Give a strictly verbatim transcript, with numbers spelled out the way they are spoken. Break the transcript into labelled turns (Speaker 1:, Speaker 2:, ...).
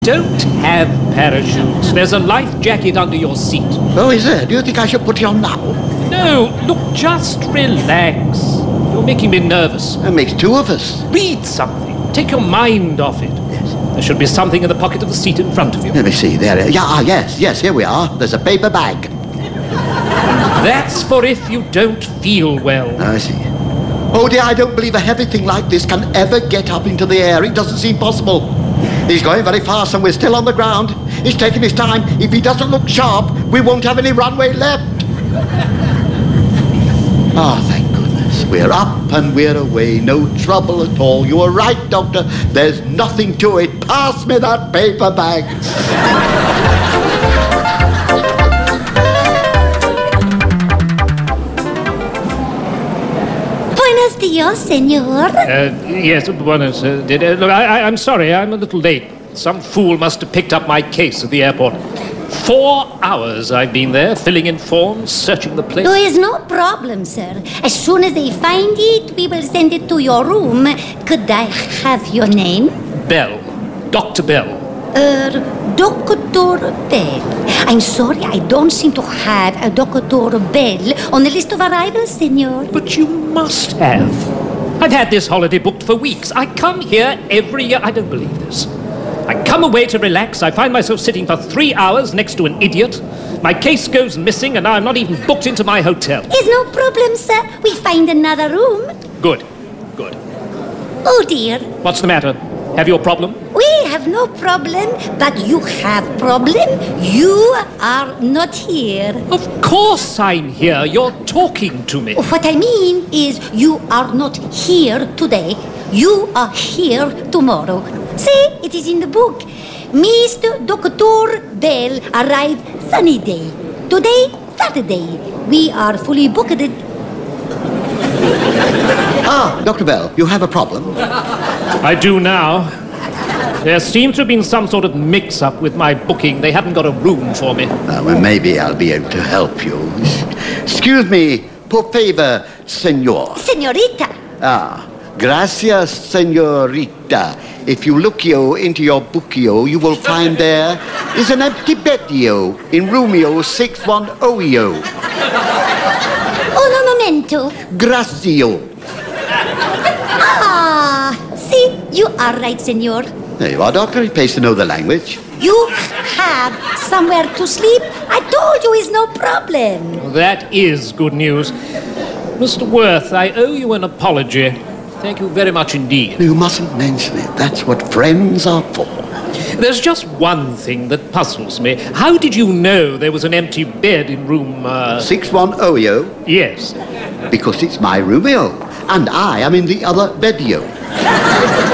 Speaker 1: Don't have parachutes. There's a life jacket under your seat.
Speaker 2: Oh, is there? Do you think I should put it on now?
Speaker 1: No, look, just relax. You're making me nervous.
Speaker 2: That makes two of us.
Speaker 1: Read something. Take your mind off it. Yes. There should be something in the pocket of the seat in front of you.
Speaker 2: Let me see. There. Yeah, ah, yes, yes, here we are. There's a paper bag.
Speaker 1: That's for if you don't feel well.
Speaker 2: I see. Oh, dear, I don't believe a heavy thing like this can ever get up into the air. It doesn't seem possible. He's going very fast and we're still on the ground. He's taking his time. If he doesn't look sharp, we won't have any runway left. Ah, oh, thank goodness. We're up and we're away. No trouble at all. You were right, Doctor. There's nothing to it. Pass me that paper bag.
Speaker 3: Buenos dias, senor.
Speaker 1: Uh, yes, buenos. Uh, did, uh, look, I, I, I'm sorry, I'm a little late. Some fool must have picked up my case at the airport. Four hours I've been there, filling in forms, searching the place.
Speaker 3: There is no problem, sir. As soon as they find it, we will send it to your room. Could I have your name?
Speaker 1: Bell. Doctor Bell.
Speaker 3: Er, Doctor Bell. I'm sorry, I don't seem to have a Doctor Bell on the list of arrivals, senor.
Speaker 1: But you must have. I've had this holiday booked for weeks. I come here every year. I don't believe this. I come away to relax. I find myself sitting for three hours next to an idiot. My case goes missing, and now I'm not even booked into my hotel.
Speaker 3: Is no problem, sir. We find another room.
Speaker 1: Good. Good.
Speaker 3: Oh, dear.
Speaker 1: What's the matter? Have you a problem?
Speaker 3: We have no problem, but you have problem. You are not here.
Speaker 1: Of course I'm here. You're talking to me.
Speaker 3: What I mean is you are not here today. You are here tomorrow. See, it is in the book. Mister Doctor Bell arrived sunny day. Today, Saturday. We are fully booked.
Speaker 2: Ah, Doctor Bell, you have a problem?
Speaker 1: I do now. There seems to have been some sort of mix-up with my booking. They haven't got a room for me.
Speaker 2: Uh, well, maybe I'll be able to help you. Excuse me, por favor, senor.
Speaker 3: Senorita.
Speaker 2: Ah, gracias, senorita. If you look yo into your bookio, you will find there is an empty beddio in roomio six one oh yo.
Speaker 3: Un momento.
Speaker 2: Gracio.
Speaker 3: Ah, see, you are right, senor.
Speaker 2: There you are, Doctor. He pays to know the language.
Speaker 3: You have somewhere to sleep. I told you it's no problem.
Speaker 1: Well, that is good news. Mister Worth, I owe you an apology. Thank you very much indeed.
Speaker 2: You mustn't mention it. That's what friends are for.
Speaker 1: There's just one thing that puzzles me. How did you know there was an empty bed in room, uh...
Speaker 2: six one oh yo?
Speaker 1: Yes.
Speaker 2: Because it's my roomio, and I am in the other beddio.